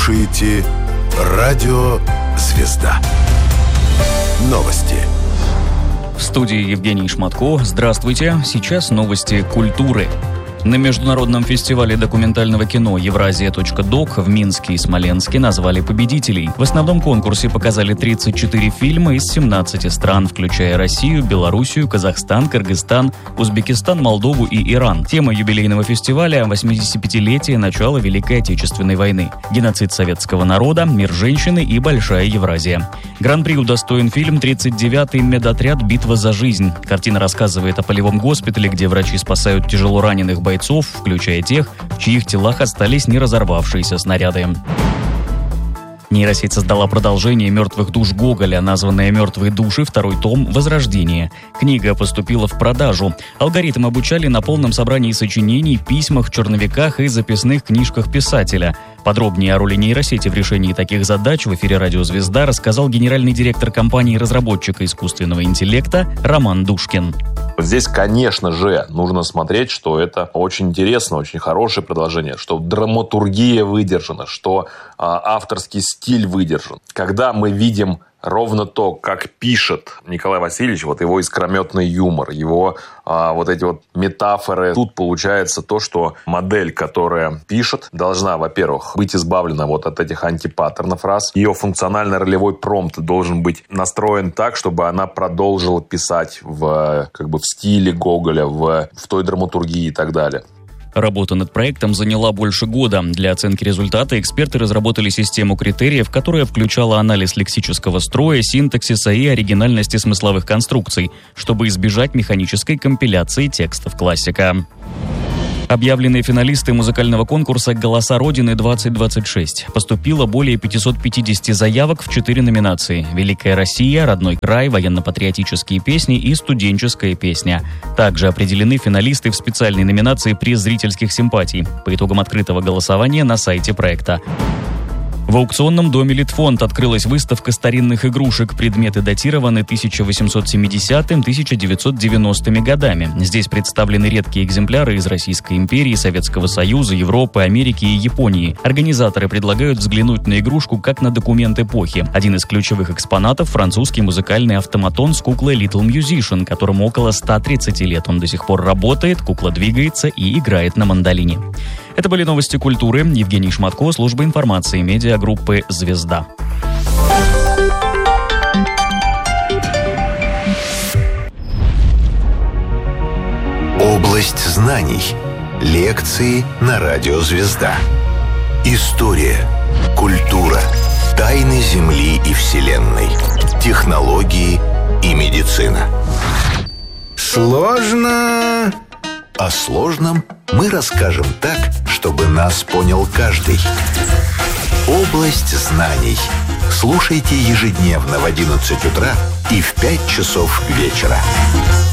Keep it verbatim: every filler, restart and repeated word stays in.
слушаете Радио «Звезда». Новости. В студии Евгений Шматко. Здравствуйте. Сейчас новости культуры. На международном фестивале документального кино «Евразия.док» в Минске и Смоленске назвали победителей. В основном конкурсе показали тридцать четыре фильма из семнадцати стран, включая Россию, Белоруссию, Казахстан, Кыргызстан, Узбекистан, Молдову и Иран. Тема юбилейного фестиваля – восьмидесятипятилетие начала Великой Отечественной войны. Геноцид советского народа, мир женщины и Большая Евразия. Гран-при удостоен фильм «тридцать девятый медотряд. Битва за жизнь». Картина рассказывает о полевом госпитале, где врачи спасают тяжело раненых бойцов, бойцов, включая тех, в чьих телах остались неразорвавшиеся снаряды. Нейросеть создала продолжение «Мертвых душ» Гоголя, названное «Мертвые души. Второй том. Возрождение». Книга поступила в продажу. Алгоритм обучали на полном собрании сочинений, письмах, черновиках и записных книжках писателя. Подробнее о роли нейросети в решении таких задач в эфире «Радио Звезда» рассказал генеральный директор компании-разработчика искусственного интеллекта Роман Душкин. Здесь, конечно же, нужно смотреть, что это очень интересно, очень хорошее продолжение, что драматургия выдержана, что а, авторский стиль выдержан. Когда мы видим ровно то, как пишет Николай Васильевич, вот его искрометный юмор, его а, вот эти вот метафоры. Тут получается то, что модель, которая пишет, должна, во-первых, быть избавлена вот от этих антипаттернов раз. Ее функционально-ролевой промпт должен быть настроен так, чтобы она продолжила писать в, как бы, в стиле Гоголя, в, в той драматургии и так далее. Работа над проектом заняла больше года. Для оценки результата эксперты разработали систему критериев, которая включала анализ лексического строя, синтаксиса и оригинальности смысловых конструкций, чтобы избежать механической компиляции текстов классика. Объявленные финалисты музыкального конкурса «Голоса Родины-двадцать двадцать шесть». Поступило более пятьсот пятьдесят заявок в четыре номинации: «Великая Россия», «Родной край», «Военно-патриотические песни» и «Студенческая песня». Также определены финалисты в специальной номинации «Приз зрительских симпатий» по итогам открытого голосования на сайте проекта. В аукционном доме «Литфонд» открылась выставка старинных игрушек. Предметы датированы тысяча восемьсот семидесятым — тысяча девятьсот девяностыми годами. Здесь представлены редкие экземпляры из Российской империи, Советского Союза, Европы, Америки и Японии. Организаторы предлагают взглянуть на игрушку как на документ эпохи. Один из ключевых экспонатов – французский музыкальный автоматон с куклой Little Musician, которому около ста тридцати лет. Он до сих пор работает, кукла двигается и играет на мандолине. Это были новости культуры. Евгений Шматко, служба информации медиагруппы «Звезда». Область знаний. Лекции на Радио «Звезда». История, культура, тайны Земли и Вселенной, технологии и медицина. Сложно... О сложном мы расскажем так, чтобы нас понял каждый. Область знаний. Слушайте ежедневно в одиннадцать утра и в пять часов вечера.